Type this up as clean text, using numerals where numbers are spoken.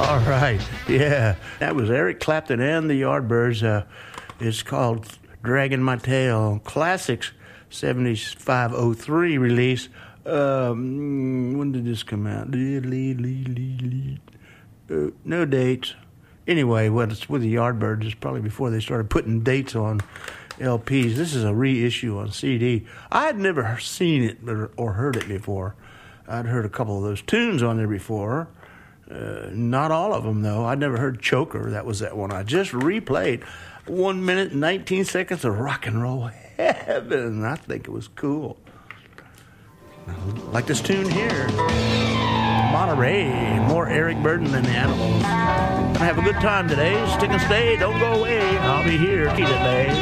All right. Yeah. That was Eric Clapton and the Yardbirds. It's called Dragging My Tail. Classics 7503 release. When did this come out? No dates. Anyway, it's with the Yardbirds. It's probably before they started putting dates on LPs. This is a reissue on CD. I had never seen it or heard it before. I'd heard a couple of those tunes on there before. Not all of them, though. I'd never heard Choker. That was that one I just replayed. 1 minute and 19 seconds of rock and roll heaven. I think it was cool. Like this tune here. Monterey. More Eric Burdon than the Animals. Gonna have a good time today. Stick and stay. Don't go away. I'll be here today.